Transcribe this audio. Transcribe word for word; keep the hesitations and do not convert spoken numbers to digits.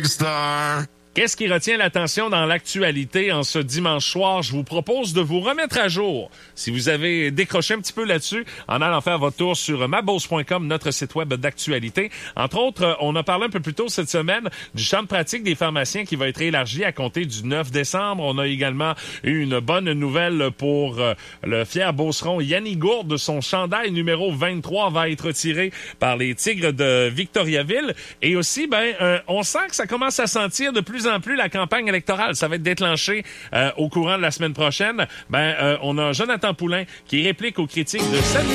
star. Qu'est-ce qui retient l'attention dans l'actualité en ce dimanche soir? Je vous propose de vous remettre à jour. Si vous avez décroché un petit peu là-dessus, en allant faire votre tour sur ma bourse point com, notre site web d'actualité. Entre autres, on a parlé un peu plus tôt cette semaine du champ de pratique des pharmaciens qui va être élargi à compter du neuf décembre. On a également eu une bonne nouvelle pour euh, le fier beauceron Yannick Gourde. Son chandail numéro vingt-trois va être tiré par les Tigres de Victoriaville. Et aussi, ben, euh, on sent que ça commence à sentir de plus en plus la campagne électorale. Ça va être déclenché euh, au courant de la semaine prochaine. Ben, euh, on a Jonathan Poulain qui réplique aux critiques de Salut